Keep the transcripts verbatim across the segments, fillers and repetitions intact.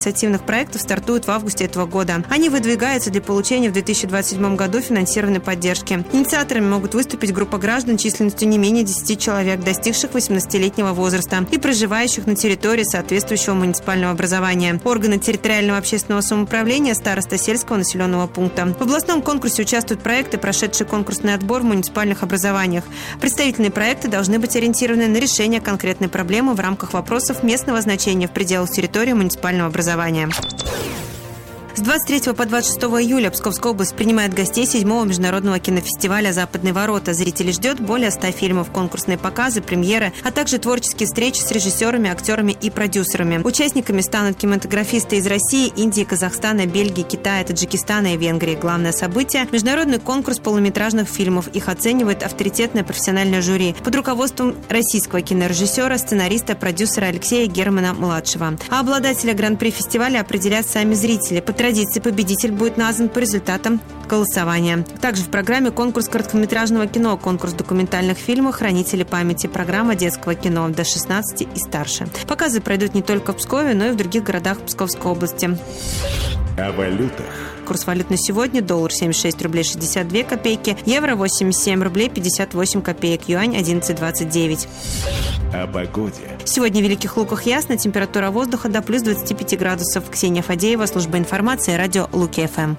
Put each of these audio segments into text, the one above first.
инициативных проектов стартуют в августе этого года. Они выдвигаются для получения в две тысячи двадцать седьмом году финансированной поддержки. Инициаторами могут выступить группа граждан численностью не менее десяти человек, достигших восемнадцатилетнего возраста и проживающих на территории соответствующего муниципального образования, органы территориального общественного самоуправления, староста сельского населенного пункта. В областном конкурсе участвуют проекты, прошедшие конкурсный отбор в муниципальных образованиях. Представительные проекты должны быть ориентированы на решение конкретной проблемы в рамках вопросов местного значения в пределах территории муниципального образования. С двадцать третьего по двадцать шестого июля Псковская область принимает гостей седьмого международного кинофестиваля «Западные ворота». Зрители ждет более ста фильмов, конкурсные показы, премьеры, а также творческие встречи с режиссерами, актерами и продюсерами. Участниками станут кинематографисты из России, Индии, Казахстана, Бельгии, Китая, Таджикистана и Венгрии. Главное событие – международный конкурс полнометражных фильмов. Их оценивает авторитетное профессиональное жюри под руководством российского кинорежиссера, сценариста, продюсера Алексея Германа-младшего. А обладателя гран-при фестиваля определят сами зрители. По традиции победитель будет назван по результатам голосования. Также в программе конкурс короткометражного кино, конкурс документальных фильмов, хранители памяти, программа детского кино до шестнадцати и старше. Показы пройдут не только в Пскове, но и в других городах Псковской области. О валютах. Курс валют на сегодня: доллар семьдесят шесть рублей шестьдесят две копейки, евро восемьдесят семь рублей пятьдесят восемь копеек, юань одиннадцать двадцать девять. О погоде. Сегодня в Великих Луках ясно, температура воздуха до плюс двадцати пяти градусов. Ксения Фадеева, служба информации, радио Луки-ФМ.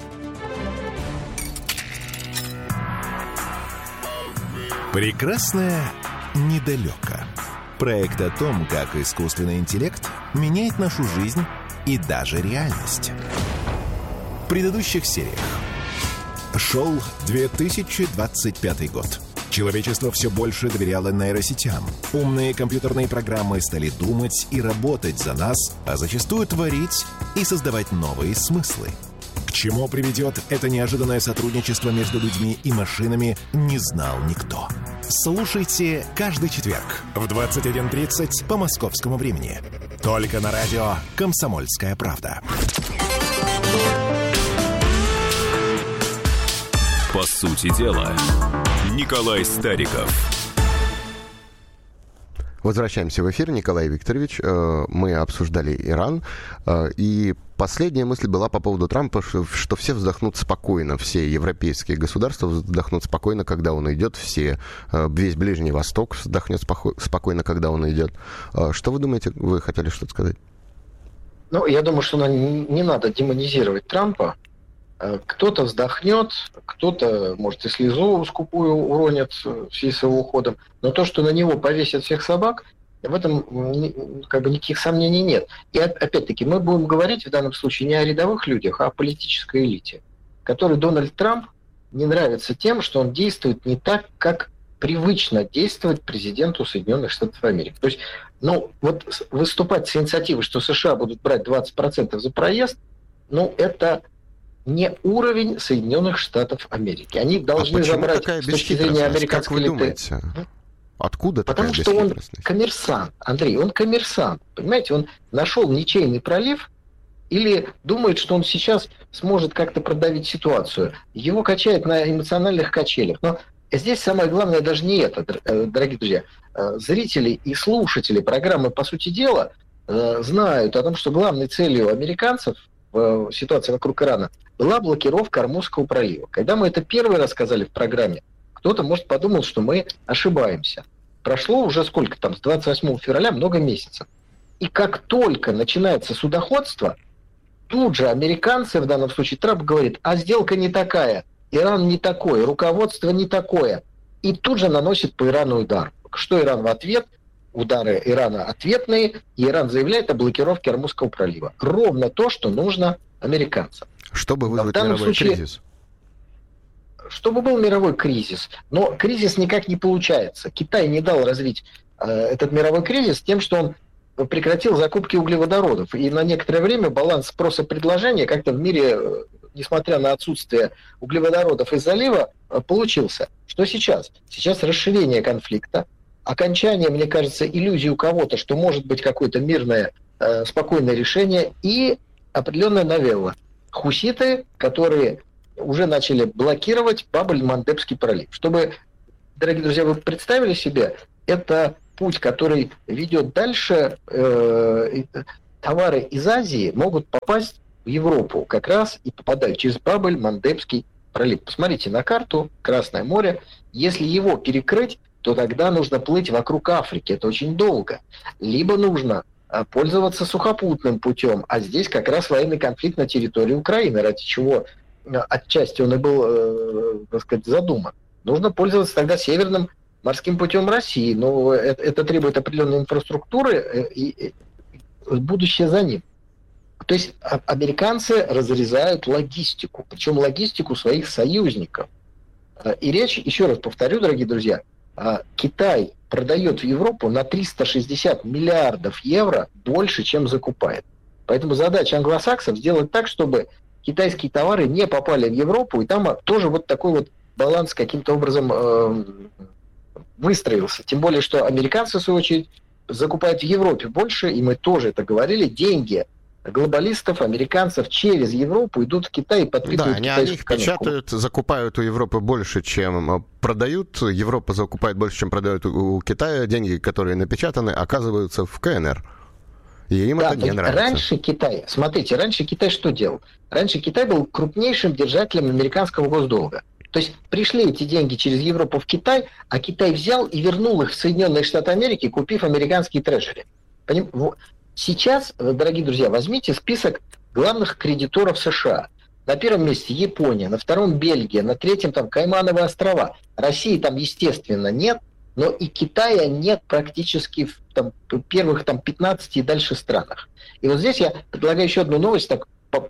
Прекрасное недалеко. Проект о том, как искусственный интеллект меняет нашу жизнь и даже реальность. В предыдущих сериях. Шел две тысячи двадцать пятый год. Человечество все больше доверяло нейросетям. Умные компьютерные программы стали думать и работать за нас, а зачастую творить и создавать новые смыслы. К чему приведет это неожиданное сотрудничество между людьми и машинами, не знал никто. Слушайте каждый четверг в двадцать один тридцать по московскому времени. Только на радио «Комсомольская правда». По сути дела, Николай Стариков. Возвращаемся в эфир. Николай Викторович, мы обсуждали Иран, и последняя мысль была по поводу Трампа, что все вздохнут спокойно, все европейские государства вздохнут спокойно, когда он идет, все, весь Ближний Восток вздохнет спокойно, когда он идет. Что вы думаете? Вы хотели что-то сказать? Ну, я думаю, что не надо демонизировать Трампа. Кто-то вздохнет, кто-то, может, и слезу скупую уронит в связи с его уходом. Но то, что на него повесят всех собак, в этом как бы никаких сомнений нет. И опять-таки мы будем говорить в данном случае не о рядовых людях, а о политической элите, которой Дональд Трамп не нравится тем, что он действует не так, как привычно действовать президенту Соединенных Штатов Америки. То есть, ну, вот выступать с инициативой, что США будут брать двадцать процентов за проезд, ну, это не уровень Соединенных Штатов Америки. Они должны а забрать с точки зрения американской элиты. Как вы думаете? Откуда такая Потому что он коммерсант, Андрей, он коммерсант. Понимаете, он нашел ничейный пролив или думает, что он сейчас сможет как-то продавить ситуацию. Его качает на эмоциональных качелях. Но здесь самое главное даже не это, дорогие друзья. Зрители и слушатели программы «По сути дела» знают о том, что главной целью американцев в ситуации вокруг Ирана была блокировка Ормузского пролива. Когда мы это первый раз сказали в программе, кто-то, может, подумал, что мы ошибаемся. Прошло уже сколько там, с двадцать восьмого февраля, много месяцев. И как только начинается судоходство, тут же американцы, в данном случае Трамп говорит, а сделка не такая, Иран не такой, руководство не такое. И тут же наносит по Ирану удар. Что Иран в ответ? Удары Ирана ответные, и Иран заявляет о блокировке Ормузского пролива. Ровно то, что нужно американцам. Чтобы вызвать мировой случае, кризис. Чтобы был мировой кризис. Но кризис никак не получается. Китай не дал развить э, этот мировой кризис тем, что он прекратил закупки углеводородов. И на некоторое время баланс спроса и предложения как-то в мире, несмотря на отсутствие углеводородов из залива, получился. Что сейчас? Сейчас расширение конфликта, окончание, мне кажется, иллюзии у кого-то, что может быть какое-то мирное, э, спокойное решение, и определенная новелла. Хуситы, которые уже начали блокировать Баб-эль-Мандебский пролив. Чтобы, дорогие друзья, вы представили себе, это путь, который ведет дальше, э, товары из Азии могут попасть в Европу как раз и попадают через Бабель-Мандебский пролив. Посмотрите на карту, Красное море. Если его перекрыть, то тогда нужно плыть вокруг Африки. Это очень долго. Либо нужно пользоваться сухопутным путем, а здесь как раз военный конфликт на территории Украины, ради чего отчасти он и был, э, так сказать, задуман. Нужно пользоваться тогда северным морским путем России, но это, это требует определенной инфраструктуры и, и будущее за ним. То есть американцы разрезают логистику, причем логистику своих союзников. И речь, еще раз повторю, дорогие друзья, Китай продает в Европу на триста шестьдесят миллиардов евро больше, чем закупает. Поэтому задача англосаксов сделать так, чтобы китайские товары не попали в Европу, и там тоже вот такой вот баланс каким-то образом э, выстроился. Тем более, что американцы, в свою очередь, закупают в Европе больше, и мы тоже это говорили, деньги глобалистов, американцев через Европу идут в Китай и подпитывают китайскую экономику. Да, они их печатают, закупают у Европы больше, чем продают. Европа закупает больше, чем продают у Китая. Деньги, которые напечатаны, оказываются в КНР. И им да, это не нравится. Раньше Китай, смотрите, раньше Китай что делал? Раньше Китай был крупнейшим держателем американского госдолга. То есть пришли эти деньги через Европу в Китай, а Китай взял и вернул их в Соединенные Штаты Америки, купив американские трежери. Поним? Сейчас, дорогие друзья, возьмите список главных кредиторов США. На первом месте Япония, на втором Бельгия, на третьем там Каймановы острова. России там, естественно, нет, но и Китая нет практически в там, первых там, пятнадцати и дальше странах. И вот здесь я предлагаю еще одну новость, так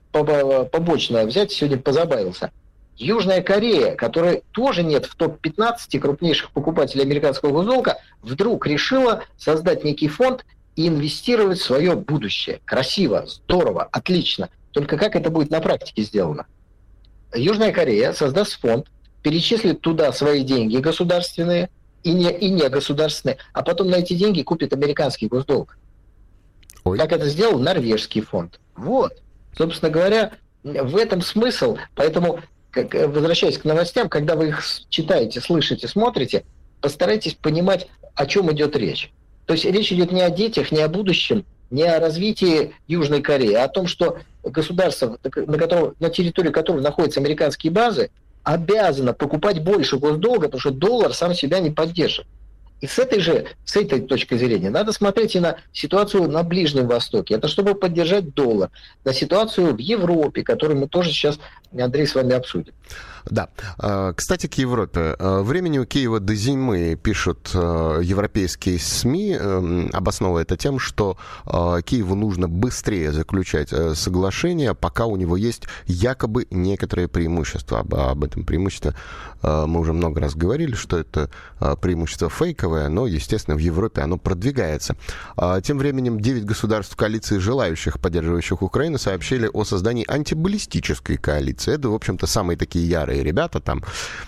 побочную взять, сегодня позабавился. Южная Корея, которой тоже нет в топ пятнадцати крупнейших покупателей американского госдолга, вдруг решила создать некий фонд и инвестировать в свое будущее. Красиво, здорово, отлично. Только как это будет на практике сделано? Южная Корея создаст фонд, перечислит туда свои деньги государственные и не, и не государственные, а потом на эти деньги купит американский госдолг. Ой. Как это сделал норвежский фонд. Вот. Собственно говоря, в этом смысл. Поэтому, как, возвращаясь к новостям, когда вы их читаете, слышите, смотрите, постарайтесь понимать, о чем идет речь. То есть речь идет не о детях, не о будущем, не о развитии Южной Кореи, а о том, что государство, на, которого, на территории которого находятся американские базы, обязано покупать больше госдолга, потому что доллар сам себя не поддержит. И с этой же, с этой точки зрения надо смотреть и на ситуацию на Ближнем Востоке. Это чтобы поддержать доллар. На ситуацию в Европе, которую мы тоже сейчас, Андрей, с вами обсудим. Да. Кстати, к Европе. Времени у Киева до зимы, пишут европейские СМИ, обосновывая это тем, что Киеву нужно быстрее заключать соглашение, пока у него есть якобы некоторые преимущества. Об, об этом преимуществе мы уже много раз говорили, что это преимущество фейковое, но, естественно, в Европе оно продвигается. Тем временем девять государств коалиции желающих, поддерживающих Украину, сообщили о создании антибаллистической коалиции. Это, в общем-то, самые такие ярые ребята, там,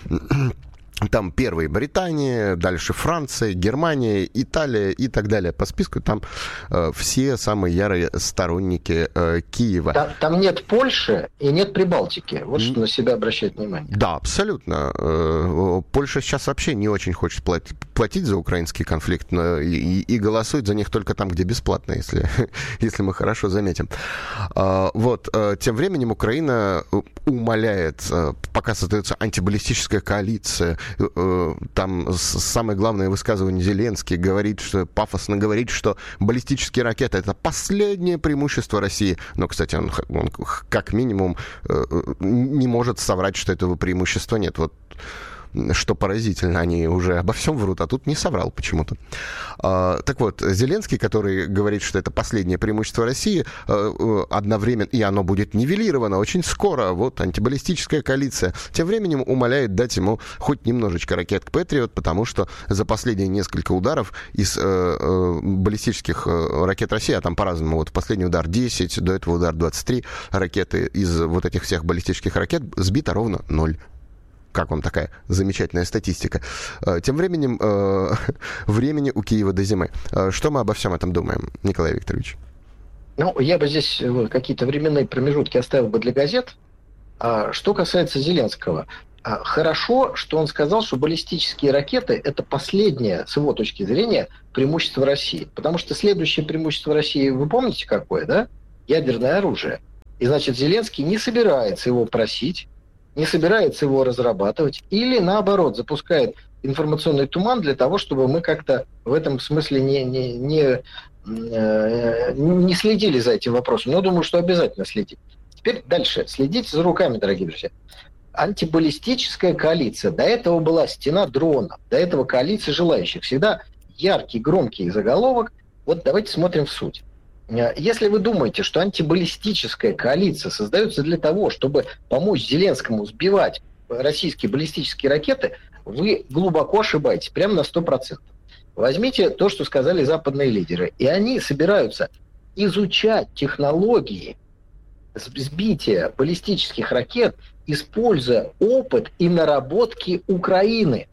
там первые Британия, дальше Франция, Германия, Италия и так далее по списку. Там э, все самые ярые сторонники э, Киева. Там, там нет Польши и нет Прибалтики. Вот что на себя обращать внимание. Да, абсолютно. Э, Польша сейчас вообще не очень хочет платить, платить за украинский конфликт но и, и голосует за них только там, где бесплатно, если, если мы хорошо заметим. Э, вот. Э, тем временем Украина умаляет, э, пока создается антибаллистическая коалиция, там самое главное высказывание Зеленский говорит, что пафосно говорит, что баллистические ракеты — это последнее преимущество России. Но, кстати, он, он как минимум не может соврать, что этого преимущества нет. Вот что поразительно, они уже обо всем врут, а тут не соврал почему-то. А, так вот, Зеленский, который говорит, что это последнее преимущество России, одновременно, и оно будет нивелировано очень скоро, вот, антибаллистическая коалиция, тем временем умоляет дать ему хоть немножечко ракет Патриот, потому что за последние несколько ударов из э, э, баллистических э, ракет России, а там по-разному, вот последний удар десять, до этого удар двадцать три ракеты, из вот этих всех баллистических ракет сбито ровно ноль. Как вам такая замечательная статистика? Тем временем, э, времени у Киева до зимы. Что мы обо всем этом думаем, Николай Викторович? Ну, я бы здесь какие-то временные промежутки оставил бы для газет. А что касается Зеленского, Хорошо, что он сказал, что баллистические ракеты – это последнее, с его точки зрения, преимущество России. Потому что следующее преимущество России, вы помните какое, да? Ядерное оружие. И, значит, Зеленский не собирается его просить, не собирается его разрабатывать, или, наоборот, запускает информационный туман для того, чтобы мы как-то в этом смысле не, не, не, не следили за этим вопросом. Но думаю, что обязательно следить. Теперь дальше. Следите за руками, дорогие друзья. Антибаллистическая коалиция. До этого была стена дронов, до этого коалиция желающих. Всегда яркий, громкий заголовок. Вот давайте смотрим в суть. Если вы думаете, что антибаллистическая коалиция создается для того, чтобы помочь Зеленскому сбивать российские баллистические ракеты, вы глубоко ошибаетесь, прямо на сто процентов. Возьмите то, что сказали западные лидеры. И они собираются изучать технологии сбития баллистических ракет, используя опыт и наработки Украины.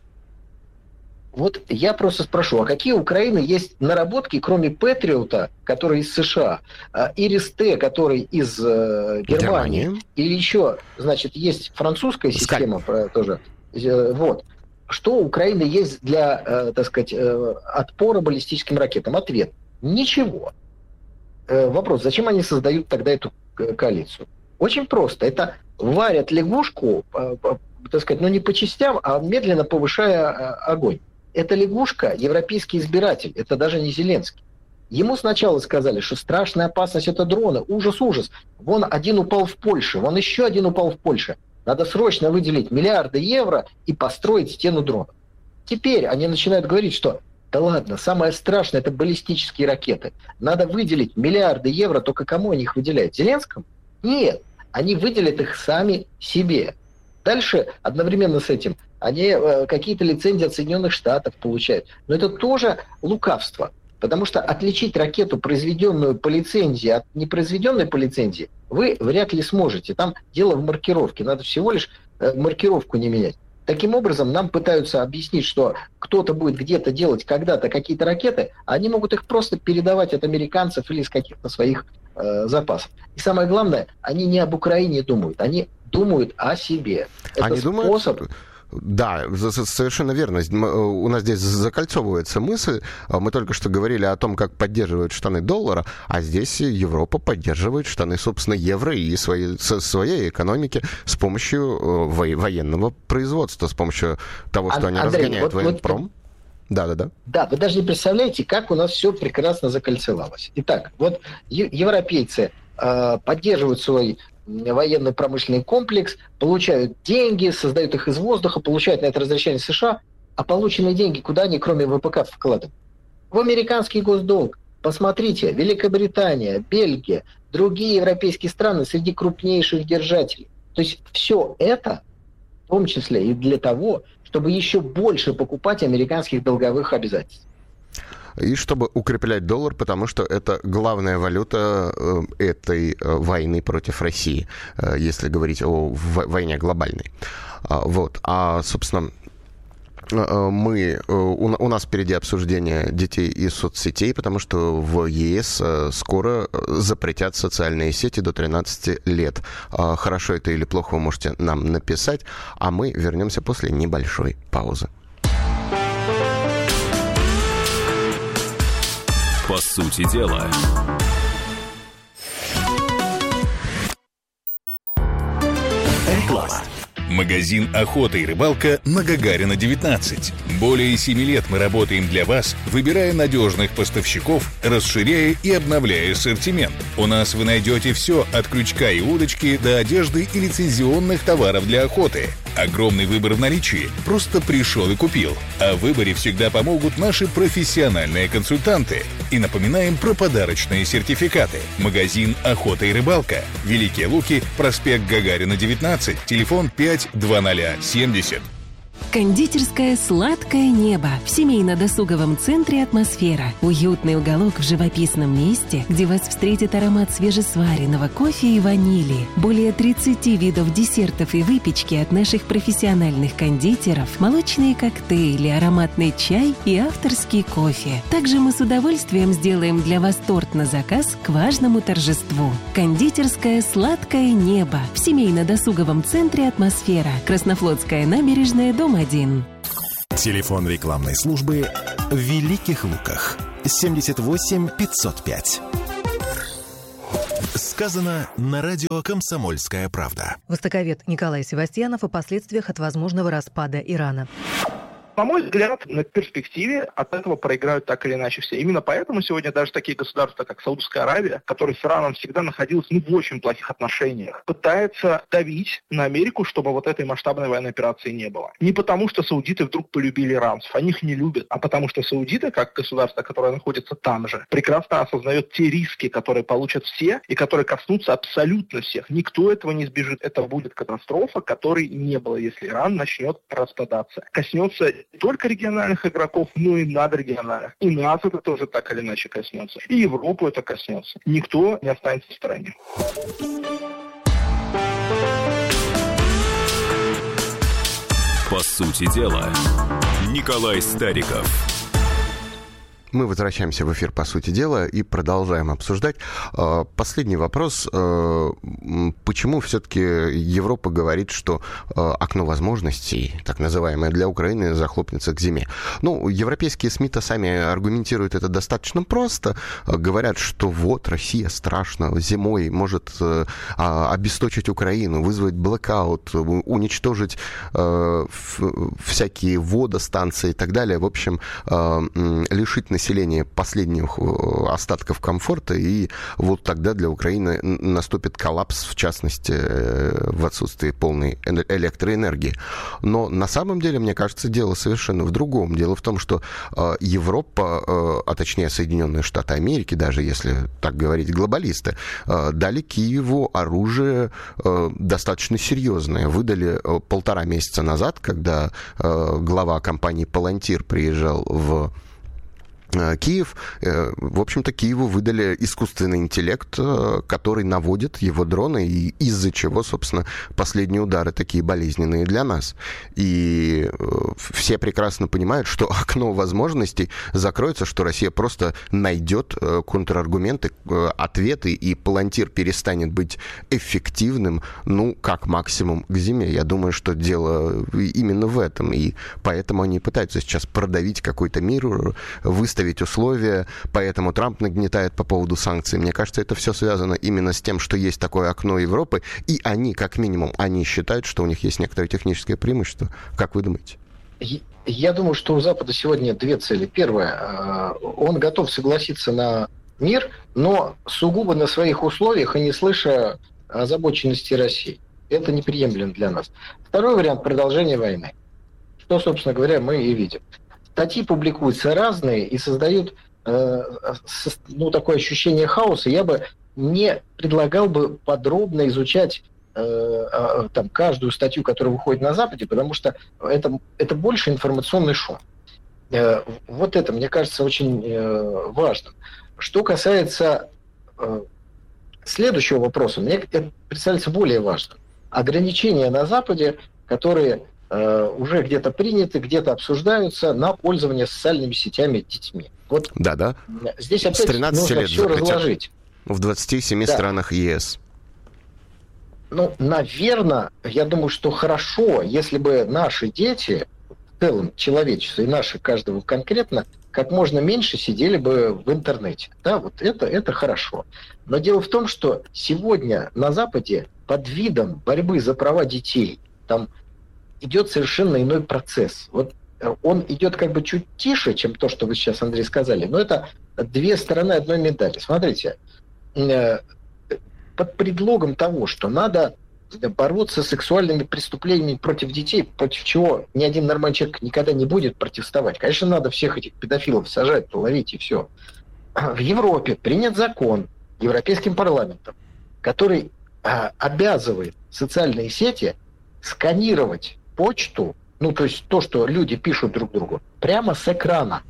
Вот я просто спрошу, а какие у Украины есть наработки, кроме Патриота, который из США, Ирис-Т, который из э, Германии, Германия. Или еще, значит, есть французская система Скаль. тоже. Вот. Что у Украины есть для, э, так сказать, э, отпора баллистическим ракетам? Ответ – ничего. Э, вопрос, зачем они создают тогда эту коалицию? Очень просто. Это варят лягушку, э, э, так сказать, ну не по частям, а медленно повышая э, огонь. Эта лягушка – европейский избиратель, это даже не Зеленский. Ему сначала сказали, что страшная опасность – это дроны, ужас, ужас. Вон один упал в Польше, вон еще один упал в Польше. Надо срочно выделить миллиарды евро и построить стену дронов. Теперь они начинают говорить, что да ладно, самое страшное – это баллистические ракеты. Надо выделить миллиарды евро, только кому они их выделяют? Зеленскому? Нет, они выделят их сами себе. Дальше, одновременно с этим, они э, какие-то лицензии от Соединенных Штатов получают. Но это тоже лукавство. Потому что отличить ракету, произведенную по лицензии, от непроизведенной по лицензии, вы вряд ли сможете. Там дело в маркировке. Надо всего лишь э, маркировку не менять. Таким образом, нам пытаются объяснить, что кто-то будет где-то делать когда-то какие-то ракеты, а они могут их просто передавать от американцев или из каких-то своих э, запасов. И самое главное, они не об Украине думают, они думают о себе. Это они способ... думают... Да, совершенно верно. У нас здесь закольцовывается мысль. Мы только что говорили о том, как поддерживают штаны доллара, а здесь Европа поддерживает штаны, собственно, евро и своей, своей экономики с помощью военного производства, с помощью того, что они Андрей, разгоняют вот, военпром. Вот, да, да, да. Да, вы даже не представляете, как у нас все прекрасно закольцевалось. Итак, вот европейцы э, поддерживают свой военный промышленный комплекс, получают деньги, создают их из воздуха, получают на это разрешение США, а полученные деньги куда они, кроме ВПК, вкладывают? В американский госдолг. Посмотрите, Великобритания, Бельгия, другие европейские страны среди крупнейших держателей. То есть все это, в том числе и для того, чтобы еще больше покупать американских долговых обязательств. И чтобы укреплять доллар, потому что это главная валюта этой войны против России, если говорить о войне глобальной. Вот. А, собственно, мы, у нас впереди обсуждение детей и соцсетей, потому что в ЕС скоро запретят социальные сети до тринадцати лет. Хорошо это или плохо, вы можете нам написать, а мы вернемся после небольшой паузы. По сути дела. Реклама. Магазин «Охота и рыбалка» на Гагарина, девятнадцать. Более семи лет мы работаем для вас, выбирая надежных поставщиков, расширяя и обновляя ассортимент. У нас вы найдете все от крючка и удочки до одежды и лицензионных товаров для охоты. Огромный выбор в наличии. Просто пришел и купил. О выборе всегда помогут наши профессиональные консультанты. И напоминаем про подарочные сертификаты. Магазин «Охота и рыбалка». Великие Луки, проспект Гагарина, девятнадцать, телефон пять два ноль семьдесят. Кондитерская «Сладкое небо» в семейно-досуговом центре «Атмосфера». Уютный уголок в живописном месте, где вас встретит аромат свежесваренного кофе и ванили. Более тридцать видов десертов и выпечки от наших профессиональных кондитеров, молочные коктейли, ароматный чай и авторский кофе. Также мы с удовольствием сделаем для вас торт на заказ к важному торжеству. Кондитерская «Сладкое небо» в семейно-досуговом центре «Атмосфера». Краснофлотская набережная, дом один. Телефон рекламной службы в Великих Луках. семьдесят восемь пятьсот пять. Сказано на радио «Комсомольская правда». Востоковед Николай Севастьянов о последствиях от возможного распада Ирана. На мой взгляд, на перспективе от этого проиграют так или иначе все. Именно поэтому сегодня даже такие государства, как Саудовская Аравия, которые с Ираном всегда находились ну, в очень плохих отношениях, пытаются давить на Америку, чтобы вот этой масштабной военной операции не было. Не потому, что саудиты вдруг полюбили иранцев, они их не любят, а потому что саудиты, как государство, которое находится там же, прекрасно осознает те риски, которые получат все и которые коснутся абсолютно всех. Никто этого не избежит. Это будет катастрофа, которой не было, если Иран начнет распадаться. Коснется не только региональных игроков, но и надрегиональных. И нас это тоже так или иначе коснется. И Европу это коснется. Никто не останется в стороне. По сути дела, Николай Стариков. Мы возвращаемся в эфир «По сути дела» и продолжаем обсуждать. Последний вопрос. Почему все-таки Европа говорит, что окно возможностей, так называемое, для Украины захлопнется к зиме? Ну, европейские СМИ-то сами аргументируют это достаточно просто. Говорят, что вот, Россия страшно зимой может обесточить Украину, вызвать блэкаут, уничтожить всякие водостанции и так далее. В общем, лишить населения население последних остатков комфорта, и вот тогда для Украины наступит коллапс, в частности, в отсутствии полной электроэнергии. Но на самом деле, мне кажется, дело совершенно в другом. Дело в том, что Европа, а точнее Соединенные Штаты Америки, даже если так говорить глобалисты, дали Киеву оружие достаточно серьезное. Выдали полтора месяца назад, когда глава компании «Палантир» приезжал в Киев, в общем-то, Киеву выдали искусственный интеллект, который наводит его дроны, и из-за чего, собственно, последние удары такие болезненные для нас. И все прекрасно понимают, что окно возможностей закроется, что Россия просто найдет контраргументы, ответы, и Палантир перестанет быть эффективным, ну, как максимум к зиме. Я думаю, что дело именно в этом, и поэтому они пытаются сейчас продавить какой-то мир, выставить условия, поэтому Трамп нагнетает по поводу санкций. Мне кажется, это все связано именно с тем, что есть такое окно Европы, и они, как минимум, они считают, что у них есть некоторое техническое преимущество. Как вы думаете? Я думаю, что у Запада сегодня две цели. Первое, он готов согласиться на мир, но сугубо на своих условиях и не слыша озабоченности России. Это неприемлемо для нас. Второй вариант – продолжение войны. Что, собственно говоря, мы и видим. Статьи публикуются разные и создают э, ну, такое ощущение хаоса. Я бы не предлагал бы подробно изучать э, э, там, каждую статью, которая выходит на Западе, потому что это, это больше информационный шум. Э, вот это, мне кажется, очень э, важным. Что касается э, следующего вопроса, мне это представляется более важным. Ограничения на Западе, которые уже где-то приняты, где-то обсуждаются на пользование социальными сетями детьми. Вот да, да. Здесь опять нужно лет все разложить. В двадцати семи да. странах ЕС. Ну, наверное, я думаю, что хорошо, если бы наши дети, в целом человечество, и наши каждого конкретно, как можно меньше сидели бы в интернете. Да, вот это, это хорошо. Но дело в том, что сегодня на Западе под видом борьбы за права детей там идет совершенно иной процесс. Вот он идет как бы чуть тише, чем то, что вы сейчас, Андрей, сказали, но это две стороны одной медали. Смотрите, под предлогом того, что надо бороться с сексуальными преступлениями против детей, против чего ни один нормальный человек никогда не будет протестовать. Конечно, надо всех этих педофилов сажать, ловить и все. В Европе принят закон Европейским парламентом, который обязывает социальные сети сканировать почту ну, то есть то, что люди пишут друг другу, прямо с экрана.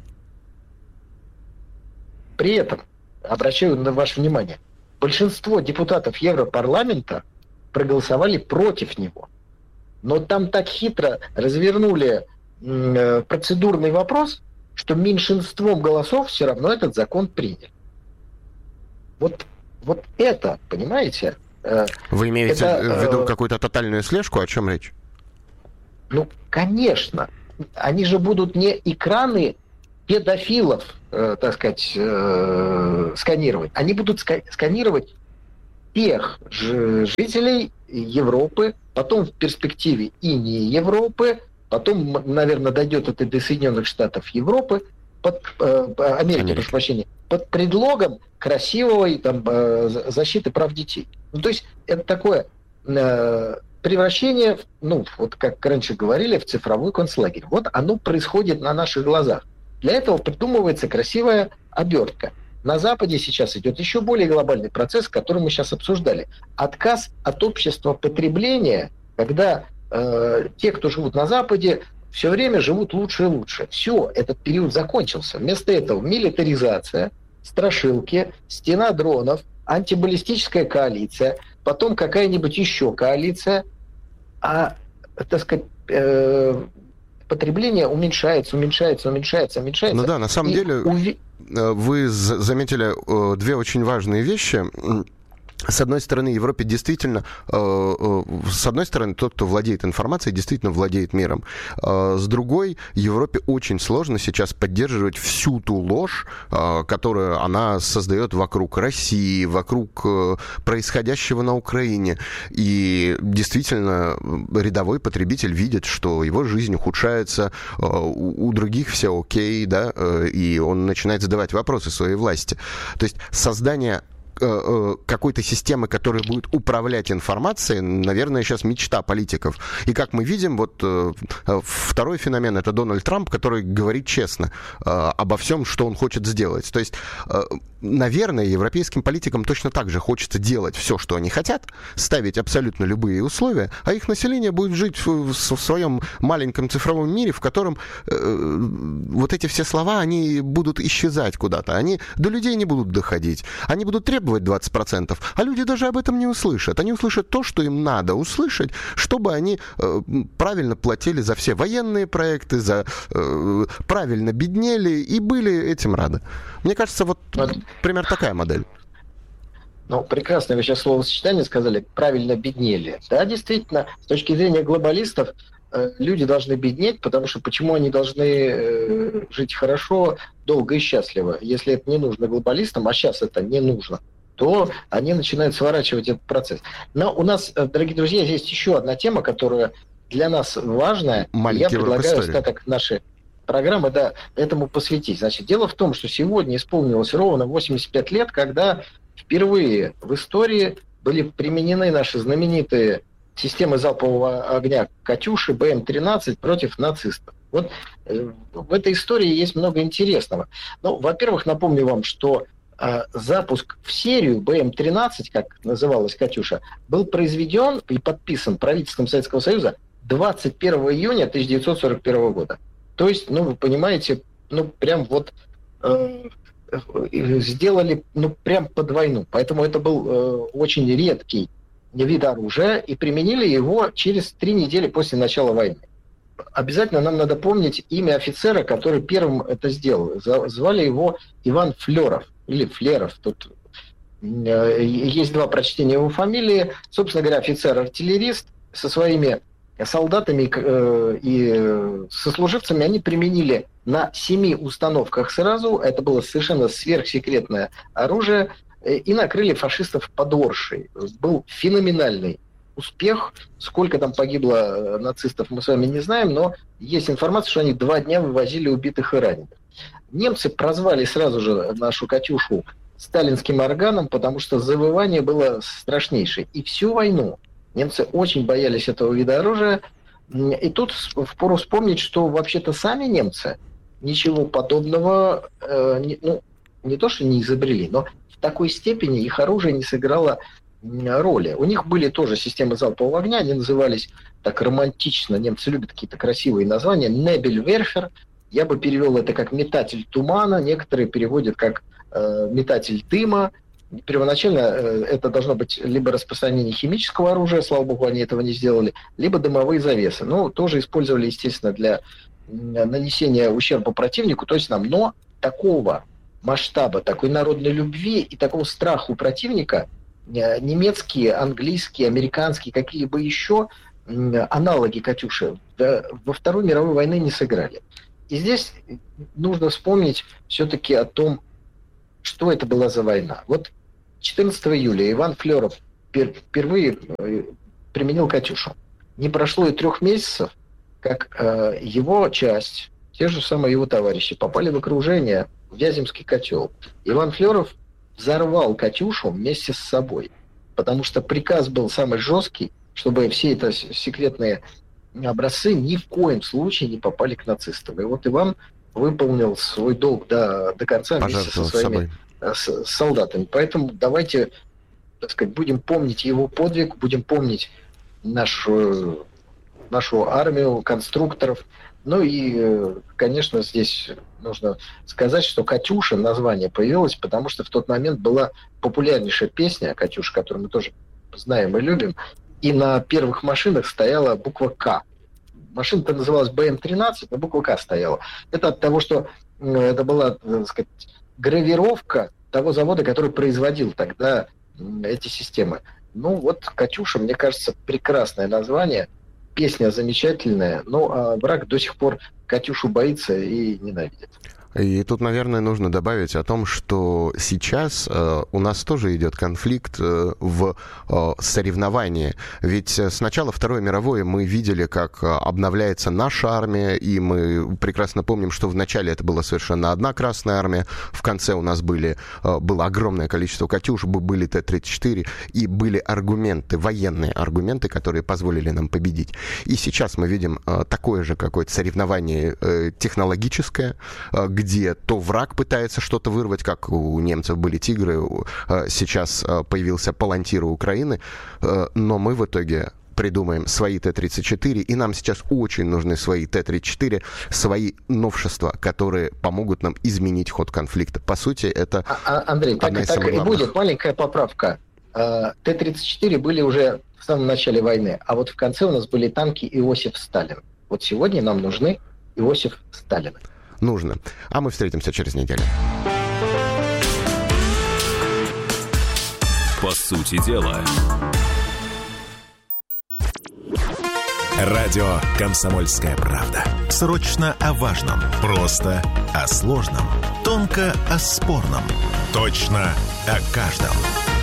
При этом, обращаю на ваше внимание, большинство депутатов Европарламента проголосовали против него. Но там так хитро развернули э, процедурный вопрос, что меньшинством голосов все равно этот закон приняли. Вот, вот это, понимаете? Э, Вы имеете это, в виду э, какую-то тотальную слежку? О чем речь? Ну, конечно. Они же будут не экраны педофилов, э, так сказать, э, сканировать. Они будут ска- сканировать тех ж- жителей Европы, потом в перспективе и не Европы, потом, наверное, дойдет это до Соединенных Штатов Европы, под, э, Америки, Америка. прошу прощения, под предлогом красивой там, э, защиты прав детей. Ну, то есть это такое э, превращение, ну, вот как раньше говорили, в цифровой концлагерь. Вот оно происходит на наших глазах. Для этого придумывается красивая обертка. На Западе сейчас идет еще более глобальный процесс, который мы сейчас обсуждали. Отказ от общества потребления, когда э, те, кто живут на Западе, все время живут лучше и лучше. Все, этот период закончился. Вместо этого милитаризация, страшилки, стена дронов, антибаллистическая коалиция, потом какая-нибудь еще коалиция, а, так сказать, э, потребление уменьшается, уменьшается, уменьшается, уменьшается. Ну да, на самом И деле уви... вы заметили э, две очень важные вещи. С одной стороны, Европе действительно, э, э, с одной стороны, тот, кто владеет информацией, действительно владеет миром. Э, с другой, Европе очень сложно сейчас поддерживать всю ту ложь, э, которую она создает вокруг России, вокруг э, происходящего на Украине. И действительно, рядовой потребитель видит, что его жизнь ухудшается, э, у, у других все окей, да, э, и он начинает задавать вопросы своей власти. То есть создание какой-то системы, которая будет управлять информацией, наверное, сейчас мечта политиков. И как мы видим, вот второй феномен — это Дональд Трамп, который говорит честно обо всем, что он хочет сделать. То есть, наверное, европейским политикам точно так же хочется делать все, что они хотят, ставить абсолютно любые условия, а их население будет жить в, в своем маленьком цифровом мире, в котором э, вот эти все слова, они будут исчезать куда-то. Они до людей не будут доходить. Они будут требовать двадцать процентов, а люди даже об этом не услышат. Они услышат то, что им надо услышать, чтобы они э, правильно платили за все военные проекты, за э, правильно беднели и были этим рады. Мне кажется, вот примерно такая модель. Ну, прекрасно, вы сейчас словосочетание сказали, правильно беднели. Да, действительно, с точки зрения глобалистов, э, люди должны беднеть, потому что почему они должны э, жить хорошо, долго и счастливо? Если это не нужно глобалистам, а сейчас это не нужно, то они начинают сворачивать этот процесс. Но у нас, дорогие друзья, есть еще одна тема, которая для нас важная. Маленький Я предлагаю урок истории. остаток нашей программы, да, этому посвятить. Значит, дело в том, что сегодня исполнилось ровно восемьдесят пять лет, когда впервые в истории были применены наши знаменитые системы залпового огня «Катюши» бэ эм тринадцать против нацистов. Вот э, в этой истории есть много интересного. Ну, во-первых, напомню вам, что э, запуск в серию бэ эм тринадцать, как называлась «Катюша», был произведен и подписан правительством Советского Союза двадцать первого июня тысяча девятьсот сорок первого года. То есть, ну, вы понимаете, ну, прям вот э, сделали, ну, прям под войну. Поэтому это был э, очень редкий вид оружия, и применили его через три недели после начала войны. Обязательно нам надо помнить имя офицера, который первым это сделал. Звали его Иван Флеров, или Флеров. Тут э, есть два прочтения его фамилии. Собственно говоря, офицер-артиллерист со своими солдатами э, и сослуживцами они применили на семи установках сразу, это было совершенно сверхсекретное оружие, э, и накрыли фашистов под Оршей. Был феноменальный успех. Сколько там погибло нацистов, мы с вами не знаем, но есть информация, что они два дня вывозили убитых и раненых. Немцы прозвали сразу же нашу «Катюшу» сталинским органом, потому что завывание было страшнейшее. И всю войну немцы очень боялись этого вида оружия. И тут впору вспомнить, что вообще-то сами немцы ничего подобного, э, не, ну, не то что не изобрели, но в такой степени их оружие не сыграло роли. У них были тоже системы залпового огня, они назывались так романтично, немцы любят какие-то красивые названия, Nebelwerfer, я бы перевел это как метатель тумана, некоторые переводят как э, метатель дыма. Первоначально э, это должно быть либо распространение химического оружия, слава богу, они этого не сделали, либо дымовые завесы. Ну, тоже использовали, естественно, для э, нанесения ущерба противнику, то есть нам, но такого масштаба, такой народной любви и такого страха у противника немецкие, английские, американские, какие-либо еще аналоги «Катюши» во Второй мировой войны не сыграли. И здесь нужно вспомнить все-таки о том, что это была за война. Вот четырнадцатого июля Иван Флёров впервые применил «Катюшу». Не прошло и трех месяцев, как его часть, те же самые его товарищи, попали в окружение в Вяземский котел. Иван Флёров взорвал «Катюшу» вместе с собой, потому что приказ был самый жесткий, чтобы все эти секретные образцы ни в коем случае не попали к нацистам. И вот Иван выполнил свой долг до, до конца вместе со своими с, солдатами. Поэтому давайте, так сказать, будем помнить его подвиг, будем помнить нашу, нашу армию конструкторов. Ну и, конечно, здесь нужно сказать, что «Катюша» название появилось, потому что в тот момент была популярнейшая песня «Катюша», которую мы тоже знаем и любим, и на первых машинах стояла буква «К». Машина-то называлась бэ эм тринадцать, но буква «К» стояла. Это от того, что это была, так сказать, гравировка того завода, который производил тогда эти системы. Ну вот «Катюша», мне кажется, прекрасное название. Песня замечательная, но враг до сих пор «Катюшу» боится и ненавидит. И тут, наверное, нужно добавить о том, что сейчас э, у нас тоже идет конфликт э, в э, соревновании. Ведь с начала Второй мировой мы видели, как обновляется наша армия, и мы прекрасно помним, что вначале это была совершенно одна Красная армия, в конце у нас были, э, было огромное количество «Катюш», были Т тридцать четыре, и были аргументы, военные аргументы, которые позволили нам победить. И сейчас мы видим э, такое же какое-то соревнование э, технологическое, э, где то враг пытается что-то вырвать, как у немцев были «Тигры», сейчас появился «Палантир» у Украины, но мы в итоге придумаем свои Т тридцать четыре, и нам сейчас очень нужны свои Т тридцать четыре, свои новшества, которые помогут нам изменить ход конфликта. По сути, это а, Андрей, так, так и будет. Маленькая поправка. Т тридцать четыре были уже в самом начале войны, а вот в конце у нас были танки Иосиф Сталин. Вот сегодня нам нужны Иосиф Сталин. Нужно. А мы встретимся через неделю. По сути дела. Радио «Комсомольская правда». Срочно о важном. Просто о сложном. Тонко о спорном. Точно о каждом.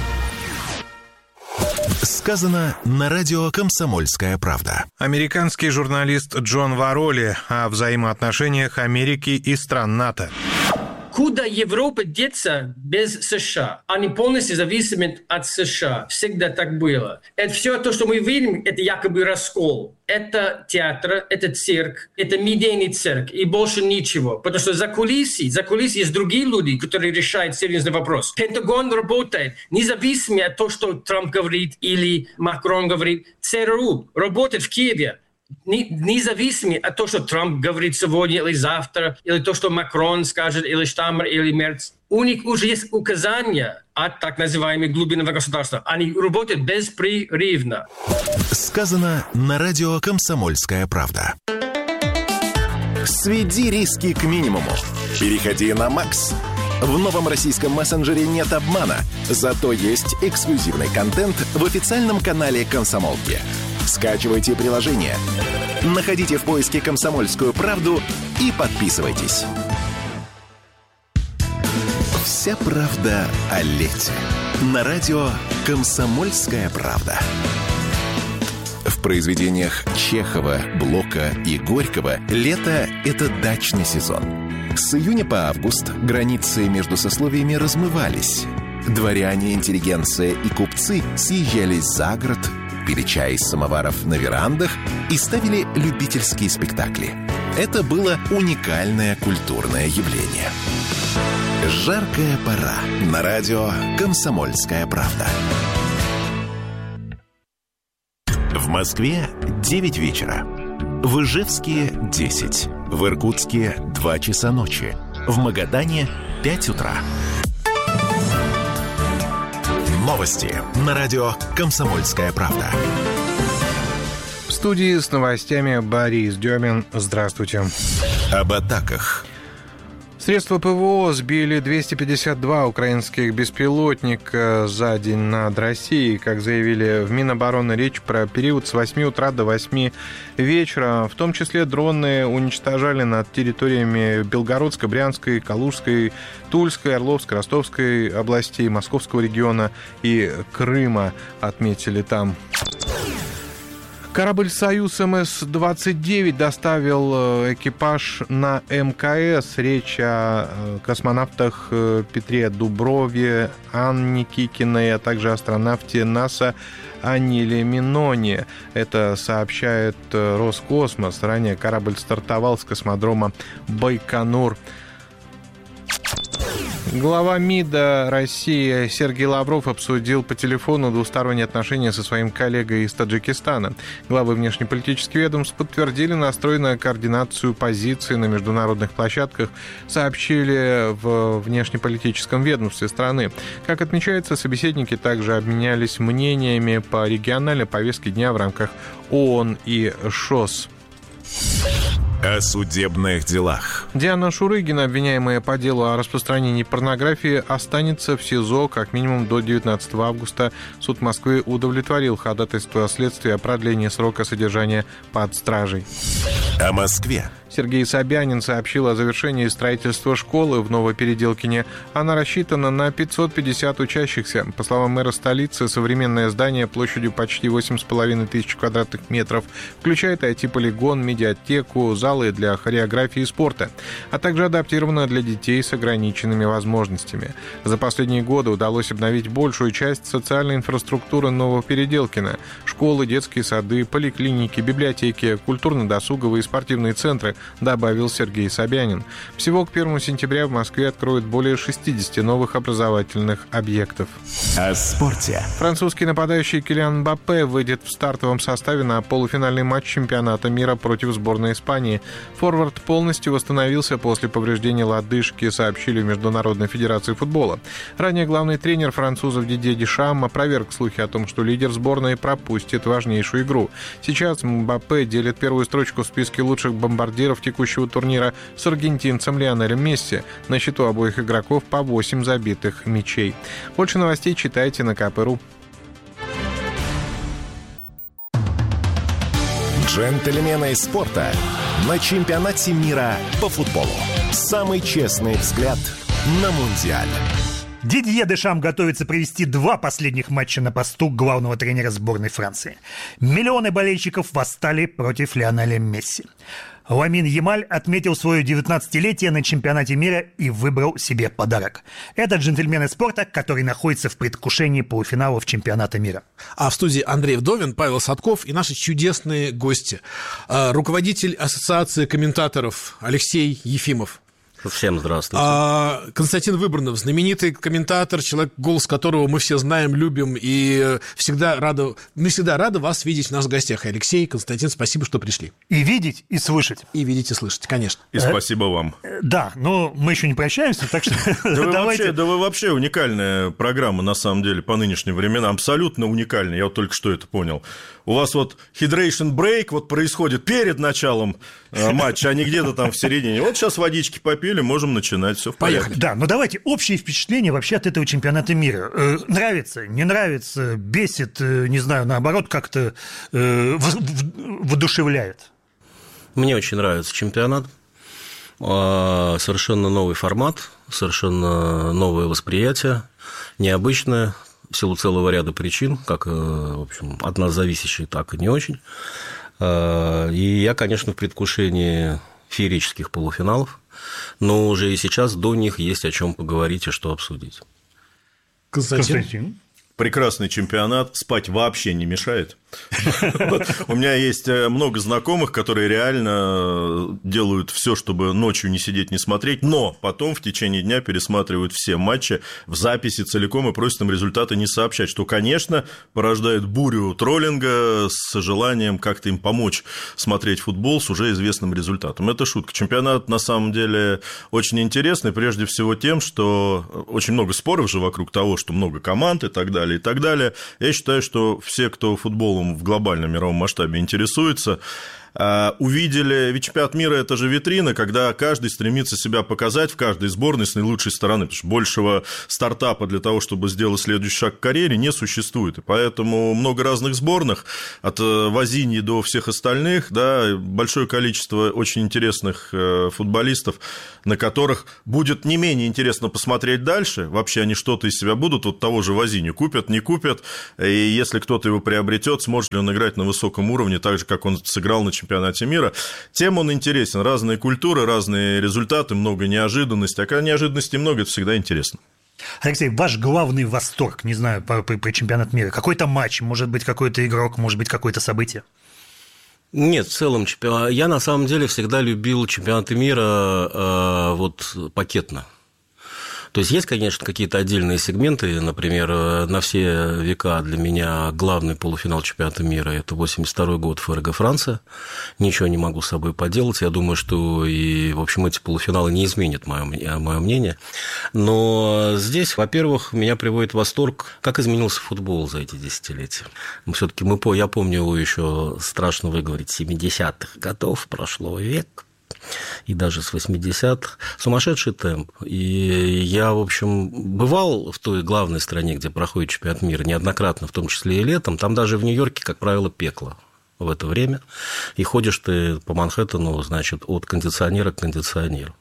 Сказано на радио «Комсомольская правда». Американский журналист Джон Вароли о взаимоотношениях Америки и стран НАТО. Куда Европа деться без США? Они полностью зависимы от США. Всегда так было. Это все то, что мы видим, это якобы раскол. Это театр, это цирк, это медийный цирк и больше ничего. Потому что за кулисой, за кулисой есть другие люди, которые решают серьезный вопрос. Пентагон работает независимо от того, что Трамп говорит или Макрон говорит. ЦРУ работает в Киеве. Независимо от того, что Трамп говорит сегодня или завтра, или то, что Макрон скажет, или Штаммер, или Мерц. У них уже есть указания от так называемого глубинного государства. Они работают беспрерывно. Сказано на радио «Комсомольская правда». Сведи риски к минимуму. Переходи на Макс. В новом российском мессенджере нет обмана, зато есть эксклюзивный контент в официальном канале «Комсомолки». Скачивайте приложение, находите в поиске «Комсомольскую правду» и подписывайтесь. Вся правда о лете. На радио «Комсомольская правда». В произведениях Чехова, Блока и Горького лето – это дачный сезон. С июня по август границы между сословиями размывались. Дворяне, интеллигенция и купцы съезжались за город, пили чай из самоваров на верандах и ставили любительские спектакли. Это было уникальное культурное явление. Жаркая пора. На радио «Комсомольская правда». В Москве девять вечера. В Ижевске десять. В Иркутске два часа ночи. В Магадане пять утра. Новости на радио «Комсомольская правда». В студии с новостями Борис Демин. Здравствуйте. Об атаках. Средства ПВО сбили двести пятьдесят два украинских беспилотника за день над Россией. Как заявили в Минобороны, речь про период с восьми утра до восьми вечера. В том числе дроны уничтожали над территориями Белгородской, Брянской, Калужской, Тульской, Орловской, Ростовской областей, Московского региона и Крыма, отметили там. Корабль «Союз эм эс двадцать девять» доставил экипаж на эм ка эс. Речь о космонавтах Петре Дуброве, Анне Кикиной, а также астронавте НАСА Аниле Миноне. Это сообщает Роскосмос. Ранее корабль стартовал с космодрома Байконур. Глава МИДа России Сергей Лавров обсудил по телефону двусторонние отношения со своим коллегой из Таджикистана. Главы внешнеполитических ведомств подтвердили настрой на координацию позиций на международных площадках, сообщили в внешнеполитическом ведомстве страны. Как отмечается, собеседники также обменялись мнениями по региональной повестке дня в рамках ООН и ШОС. О судебных делах. Диана Шурыгина, обвиняемая по делу о распространении порнографии, останется в СИЗО как минимум до девятнадцатого августа. Суд Москвы удовлетворил ходатайство следствия о продлении срока содержания под стражей. О Москве. Сергей Собянин сообщил о завершении строительства школы в Новопеределкине. Она рассчитана на пятьсот пятьдесят учащихся. По словам мэра столицы, современное здание площадью почти восемь с половиной тысяч квадратных метров включает ай ти-полигон, медиатеку, залы для хореографии и спорта, а также адаптировано для детей с ограниченными возможностями. За последние годы удалось обновить большую часть социальной инфраструктуры Новопеределкина. Школы, детские сады, поликлиники, библиотеки, культурно-досуговые и спортивные центры, добавил Сергей Собянин. Всего к первому сентября в Москве откроют более шестидесяти новых образовательных объектов. О спорте. Французский нападающий Килиан Мбаппе выйдет в стартовом составе на полуфинальный матч чемпионата мира против сборной Испании. Форвард полностью восстановился после повреждения лодыжки, сообщили в Международной федерации футбола. Ранее главный тренер французов Дидье Дешам опроверг слухи о том, что лидер сборной пропустит важнейшую игру. Сейчас Мбаппе делит первую строчку в списке лучших бомбардиров текущего турнира с аргентинцем Лионелем Месси. На счету обоих игроков по восемь забитых мячей. Больше новостей читайте на ка пэ точка ру. Джентльмены спорта на чемпионате мира по футболу. Самый честный взгляд на Мундиаль. Дидье Дешам готовится провести два последних матча на посту главного тренера сборной Франции. Миллионы болельщиков восстали против Лионеля Месси. Ламин Ямаль отметил свое девятнадцатилетие на чемпионате мира и выбрал себе подарок. Это джентльмены спорта, который находится в предвкушении полуфиналов чемпионата мира. А в студии Андрей Вдовин, Павел Садков и наши чудесные гости. Руководитель ассоциации комментаторов Алексей Ефимов. Всем здравствуйте. А, Константин Выборнов, знаменитый комментатор, человек, голос которого мы все знаем, любим, и всегда рады, мы всегда рады вас видеть в нас в гостях. Алексей, Константин, спасибо, что пришли. И видеть, и слышать. И видеть, и слышать, конечно. И спасибо вам. Да, но мы еще не прощаемся, так что давайте... Да вы вообще уникальная программа, на самом деле, по нынешним временам. Абсолютно уникальная, я вот только что это понял. У вас вот hydration break вот происходит перед началом матча, а не где-то там в середине. Вот сейчас водички попили, можем начинать, все в порядке. Поехали. Да, но давайте общие впечатления вообще от этого чемпионата мира. Э, нравится, не нравится, бесит, э, не знаю, наоборот, как-то э, воодушевляет. Мне очень нравится чемпионат. Совершенно новый формат, совершенно новое восприятие, необычное. В силу целого ряда причин, как, в общем, от нас зависящие, так и не очень. И я, конечно, в предвкушении феерических полуфиналов, но уже и сейчас до них есть о чем поговорить и что обсудить. Константин? прекрасный чемпионат, спать вообще не мешает. У меня есть много знакомых, которые реально делают все, чтобы ночью не сидеть, не смотреть, но потом в течение дня пересматривают все матчи в записи целиком и просят им результаты не сообщать, что, конечно, порождает бурю троллинга с желанием как-то им помочь смотреть футбол с уже известным результатом. Это шутка. Чемпионат, на самом деле, очень интересный, прежде всего тем, что очень много споров же вокруг того, что много команд и так далее, и так далее. Я считаю, что все, кто футболом в глобальном мировом масштабе интересуется, увидели, ведь чемпионат мира – это же витрина, когда каждый стремится себя показать в каждой сборной с наилучшей стороны, потому что большего стартапа для того, чтобы сделать следующий шаг в карьере, не существует, и поэтому много разных сборных, от Возиньи до всех остальных, да, большое количество очень интересных футболистов, на которых будет не менее интересно посмотреть дальше, вообще они что-то из себя будут, вот того же Возинью купят, не купят, и если кто-то его приобретет, сможет ли он играть на высоком уровне, так же, как он сыграл на чемпионате мира, тем он интересен. Разные культуры, разные результаты, много неожиданностей. А когда неожиданностей много, это всегда интересно. Алексей, ваш главный восторг, не знаю, по, по, по чемпионату мира, какой-то матч, может быть, какой-то игрок, может быть, какое-то событие? Нет, в целом, чемпионат... я на самом деле всегда любил чемпионаты мира э, вот пакетно. То есть, есть, конечно, какие-то отдельные сегменты, например, на все века для меня главный полуфинал чемпионата мира – это восемьдесят второй год, ФРГ Франция, ничего не могу с собой поделать, я думаю, что, и, в общем, эти полуфиналы не изменят мое, мое мнение, но здесь, во-первых, меня приводит в восторг, как изменился футбол за эти десятилетия. Все-таки мы, я помню его еще, страшно выговорить, семидесятых годов прошлого века, и даже с восьмидесятых, сумасшедший темп. И я, в общем, бывал в той главной стране, где проходит чемпионат мира, неоднократно, в том числе и летом, там даже в Нью-Йорке, как правило, пекло в это время, и ходишь ты по Манхэттену, значит, от кондиционера к кондиционеру.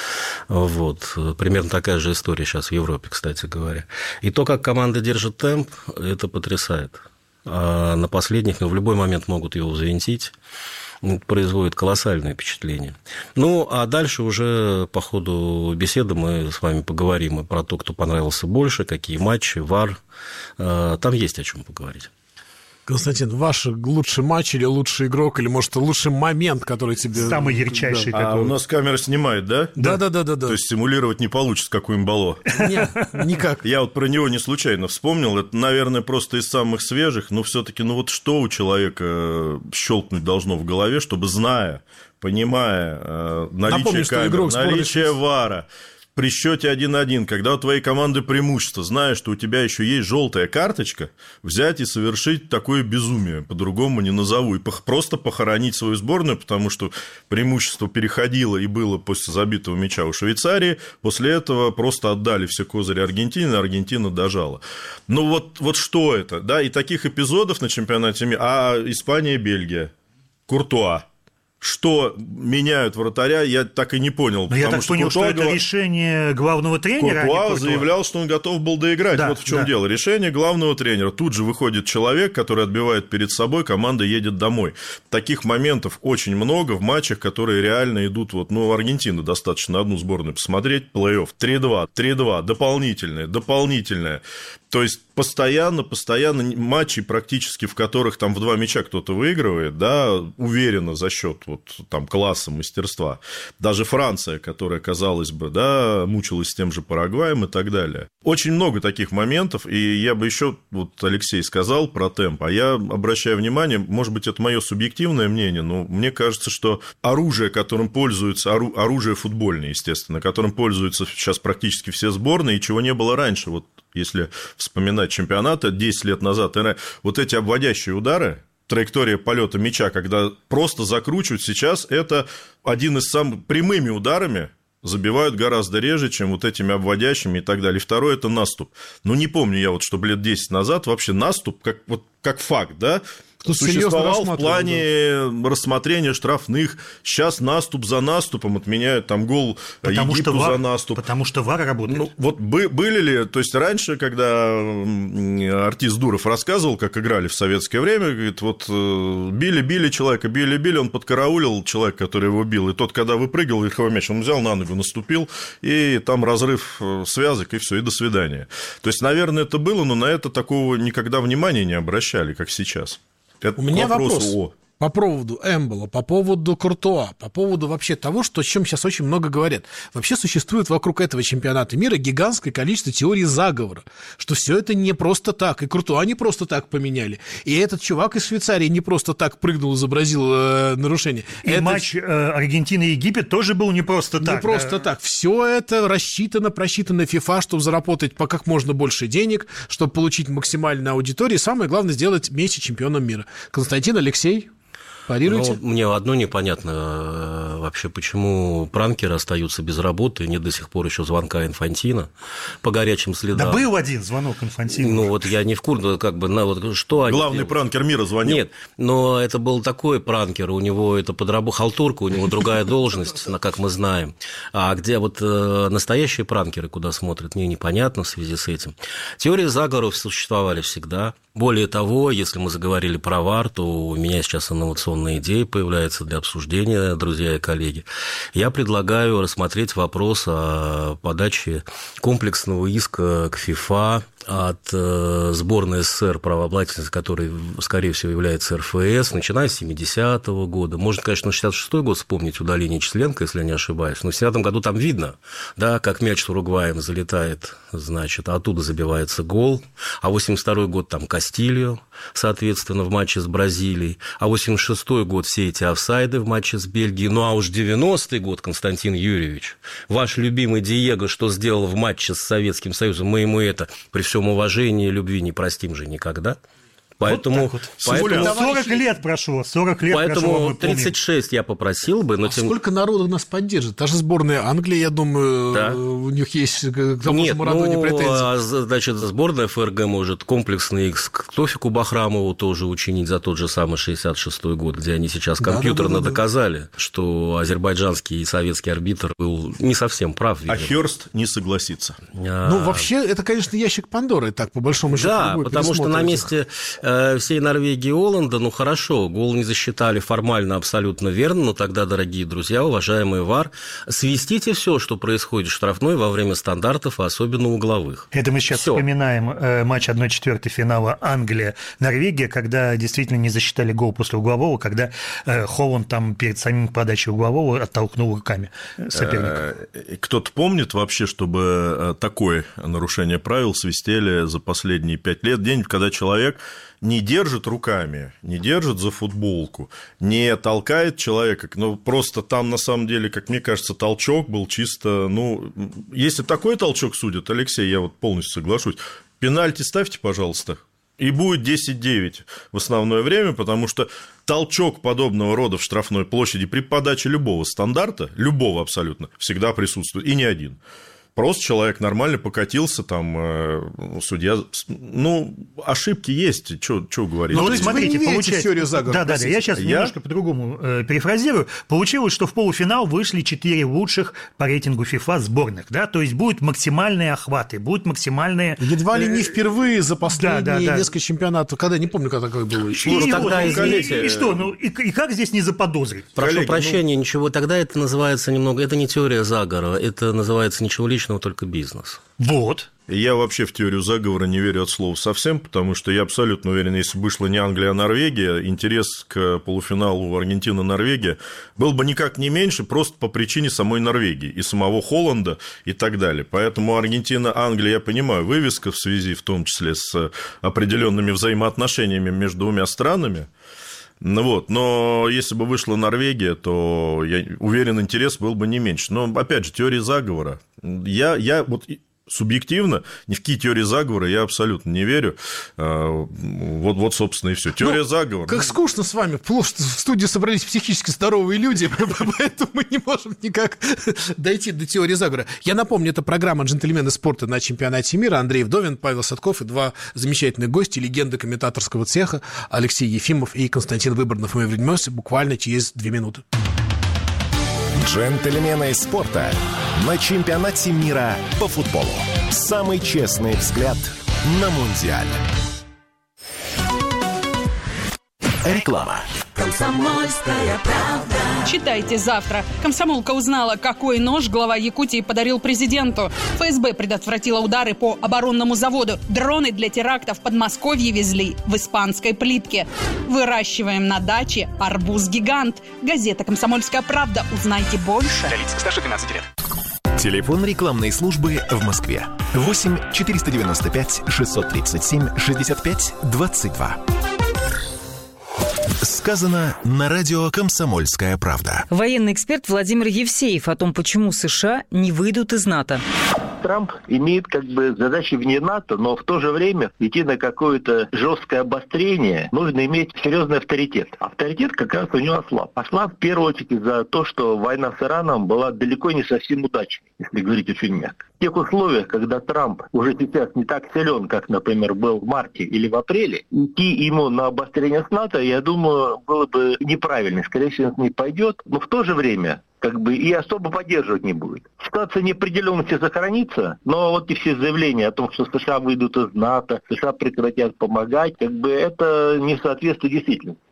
Вот. Примерно такая же история сейчас в Европе, кстати говоря. И то, как команда держит темп, это потрясает. А на последних, ну, в любой момент могут его взвинтить, производит колоссальное впечатление. Ну, а дальше уже по ходу беседы мы с вами поговорим и про то, кто понравился больше, какие матчи, ВАР. Там есть о чем поговорить. Константин, ваш лучший матч или лучший игрок, или, может, лучший момент, который тебе... Самый ярчайший. Да. А у нас камера снимает, да? Да, да, да, да. да. То есть симулировать не получится, как у Имбало. Нет, никак. Я вот про него не случайно вспомнил. Это, наверное, просто из самых свежих, но все-таки, ну вот что у человека щелкнуть должно в голове, чтобы, зная, понимая наличие Напомню, камер, наличие ВАРа, при счете один-один, когда у твоей команды преимущество, зная, что у тебя еще есть желтая карточка, взять и совершить такое безумие, по-другому не назову, и просто похоронить свою сборную, потому что преимущество переходило и было после забитого мяча у Швейцарии, после этого просто отдали все козыри Аргентине, Аргентина дожала. Ну вот, вот что это, да, и таких эпизодов на чемпионате мира, а Испания, Бельгия, Куртуа. Что меняют вратаря, я так и не понял. Но я так что понял, Куртуа, что это решение главного тренера. Куртуа, а Куртуа заявлял, что он готов был доиграть. Да, вот в чем да. дело. Решение главного тренера. Тут же выходит человек, который отбивает перед собой, команда едет домой. Таких моментов очень много в матчах, которые реально идут. Вот, ну, Аргентина достаточно одну сборную посмотреть. Плей-офф три-два, три-два, дополнительное, дополнительное. То есть постоянно, постоянно матчи, практически в которых там в два мяча кто-то выигрывает, да, уверенно за счет вот там класса, мастерства. Даже Франция, которая, казалось бы, да, мучилась с тем же Парагваем и так далее. Очень много таких моментов, и я бы еще, вот Алексей сказал про темп, а я обращаю внимание, может быть, это мое субъективное мнение, но мне кажется, что оружие, которым пользуются, оружие футбольное, естественно, которым пользуются сейчас практически все сборные, и чего не было раньше, вот если вспоминать чемпионаты десять лет назад, вот эти обводящие удары, траектория полета мяча, когда просто закручивают сейчас, это один из самых прямыми ударами забивают гораздо реже, чем вот этими обводящими и так далее. И второе – это наступ. Ну, не помню я, вот, чтобы лет десять назад вообще наступ, как, вот, как факт, да, существовал в плане да. рассмотрения штрафных. Сейчас наступ за наступом отменяют там гол потому Египту что вар, за наступ. Потому что ВАР работает. Ну, вот были ли, то есть раньше, когда артист Дуров рассказывал, как играли в советское время, говорит, вот били-били человека, били-били, он подкараулил человека, который его бил, и тот, когда выпрыгивал верховой мяч, он взял на ногу, наступил, и там разрыв связок, и все, и до свидания. То есть, наверное, это было, но на это такого никогда внимания не обращали, как сейчас. Это У меня вопрос. О... По поводу Эмбола, по поводу Куртуа, по поводу вообще того, что, о чем сейчас очень много говорят. Вообще существует вокруг этого чемпионата мира гигантское количество теорий заговора, что все это не просто так, и Куртуа не просто так поменяли, и этот чувак из Швейцарии не просто так прыгнул, изобразил э, нарушение. И это... матч э, Аргентина-Египет тоже был не просто так. Не просто да? так. Все это рассчитано, просчитано FIFA, чтобы заработать по как можно больше денег, чтобы получить максимальную аудиторию, и самое главное, сделать Месси чемпионом мира. Константин, Алексей? Парируете? Ну, мне одно непонятно вообще, почему пранкеры остаются без работы, и нет до сих пор еще звонка Инфантино по горячим следам. Да был один звонок Инфантино. Ну, вот я не в курсе, как бы, на, вот, что они Главный делают. Пранкер мира звонил. Нет, но это был такой пранкер, у него это подраб... халтурка, у него другая должность, как мы знаем. А где вот настоящие пранкеры, куда смотрят, мне непонятно в связи с этим. Теории заговоров существовали всегда. Более того, если мы заговорили про ВАР, то у меня сейчас инновационная идея появляется для обсуждения, друзья и коллеги. Я предлагаю рассмотреть вопрос о подаче комплексного иска к ФИФА от сборной СССР, правообладательницы которой, скорее всего, является РФС, начиная с семидесятого года. Можно, конечно, шестьдесят шестой год вспомнить удаление Членка, если я не ошибаюсь, но в семидесятом году там видно, да, как мяч с Уругваем залетает, значит, а оттуда забивается гол, а восемьдесят второй год там Кастильо, соответственно, в матче с Бразилией, а восемьдесят шестой год все эти офсайды в матче с Бельгией, ну а уж девяностый год, Константин Юрьевич, ваш любимый Диего, что сделал в матче с Советским Союзом, мы ему это при всем уважении и любви не простим же никогда. Поэтому, вот поэтому сорок лет прошло, сорок лет поэтому прошло, тридцать шесть я попросил бы. Но а тем... сколько народу нас поддержит? Та же сборная Англии, я думаю, да. у них есть к тому Нет, же Марадоне ну, претензии. Значит, сборная ФРГ может комплексный икс к Тофику Бахрамову тоже учинить за тот же самый шестьдесят шестой год, где они сейчас компьютерно да, да, да, да, доказали, да. что азербайджанский и советский арбитр был не совсем прав. Видимо. А Хёрст не согласится. А... Ну, вообще, это, конечно, ящик Пандоры, так, по большому счету. Да, потому что на месте э, всей Норвегии и Оланда, ну хорошо, гол не засчитали формально абсолютно верно, но тогда, дорогие друзья, уважаемый ВАР, свистите все, что происходит в штрафной во время стандартов, а особенно угловых. Это мы сейчас всё. вспоминаем э, матч одна четвертая финала Англия-Норвегия, когда действительно не засчитали гол после углового, когда э, Холланд там перед самим подачей углового оттолкнул руками соперника. Кто-то помнит вообще, чтобы такое нарушение правил свистели за последние пять лет, день, когда человек не держит руками, не держит за футболку, не толкает человека, но просто там, на самом деле, как мне кажется, толчок был чисто, ну, если такой толчок судят, Алексей, я вот полностью соглашусь, пенальти ставьте, пожалуйста, и будет десять девять в основное время, потому что толчок подобного рода в штрафной площади при подаче любого стандарта, любого абсолютно, всегда присутствует, и не один. Просто человек нормально покатился, там, э, судья... Ну, ошибки есть, что говорить. Ну, смотрите, получается... Да, да, да, я сейчас я... немножко по-другому э, перефразирую. Получилось, что в полуфинал вышли четыре лучших по рейтингу FIFA сборных, да, то есть будут максимальные охваты, будут максимальные... Едва ли не впервые за последние да, да, да. несколько чемпионатов, когда, не помню, когда такое было. И, и, тогда, вот, извините... и, и что, ну, и, и как здесь не заподозрить? Прошу Коллеги, прощения, ну... ничего, тогда это называется немного... Это не теория заговора, это называется ничего личного, только бизнес. Вот. Я вообще в теорию заговора не верю от слова совсем, потому что я абсолютно уверен, если бы вышла не Англия, а Норвегия, интерес к полуфиналу Аргентина-Норвегия был бы никак не меньше, просто по причине самой Норвегии и самого Холланда и так далее. Поэтому Аргентина-Англия, я понимаю, вывеска в связи в том числе с определенными взаимоотношениями между двумя странами. Ну вот, но если бы вышла Норвегия, то, я уверен, интерес был бы не меньше. Но, опять же, теория заговора. Я, я вот субъективно, ни в какие теории заговора я абсолютно не верю. Вот, вот собственно, и все. Теория ну, заговора. Как скучно с вами. В студии собрались психически здоровые люди, поэтому мы не можем никак дойти до теории заговора. Я напомню, это программа «Джентльмены спорта» на чемпионате мира. Андрей Вдовин, Павел Садков и два замечательных гостя, легенды комментаторского цеха Алексей Ефимов и Константин Выборнов. Мы вернемся буквально через две минуты. Джентльмены спорта на чемпионате мира по футболу. Самый честный взгляд на Мундиаль. Реклама. Комсомольская правда. Читайте завтра. Комсомолка узнала, какой нож глава Якутии подарил президенту. ФСБ предотвратила удары по оборонному заводу. Дроны для терактов в Подмосковье везли в испанской плитке. Выращиваем на даче арбуз-гигант. Газета «Комсомольская правда». Узнайте больше. Для лиц старше двенадцати лет. Телефон рекламной службы в Москве. восемь четыреста девяносто пять шестьсот тридцать семь шестьдесят пять двадцать два. Сказано на радио «Комсомольская правда». Военный эксперт Владимир Евсеев о том, почему США не выйдут из НАТО. Трамп имеет как бы задачи вне НАТО, но в то же время идти на какое-то жесткое обострение нужно иметь серьезный авторитет. Авторитет как раз у него ослаб. Ослаб в первую очередь из-за того, что война с Ираном была далеко не совсем удачной, если говорить очень мягко. В тех условиях, когда Трамп уже сейчас не так силен, как, например, был в марте или в апреле, идти ему на обострение с НАТО, я думаю, было бы неправильно. Скорее всего, он не пойдет. Но в то же время как бы и особо поддерживать не будет. Ситуация неопределенности сохранится, но вот и все заявления о том, что США выйдут из НАТО, США прекратят помогать, как бы это не соответствует действительности.